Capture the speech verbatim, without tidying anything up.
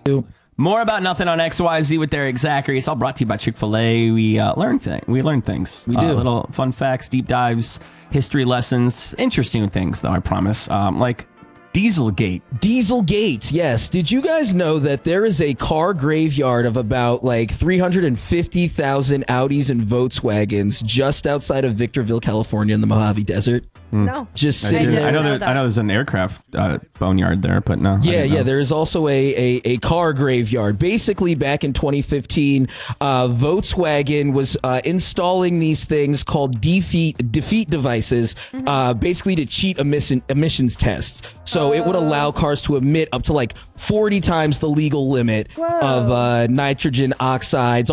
More about nothing on X Y Z with Eric Zachary. It's all brought to you by Chick-fil-A. We uh, learn things. We learn things. We do. Uh, little fun facts, deep dives, history lessons. Interesting things, though, I promise. Um, like Dieselgate. Dieselgate, yes. Did you guys know that there is a car graveyard of about like three hundred fifty thousand Audis and Volkswagens just outside of Victorville, California in the Mojave Desert? No. Just I, sitting did, there. I know, know there, that. I know there's an aircraft uh, boneyard there, but no. I Yeah, didn't know. yeah. There is also a, a, a car graveyard. Basically, back in twenty fifteen, uh, Volkswagen was uh, installing these things called defeat defeat devices, Mm-hmm. uh, basically to cheat emission, emissions tests. So it would allow cars to emit up to like forty times the legal limit Whoa. of uh, nitrogen oxides.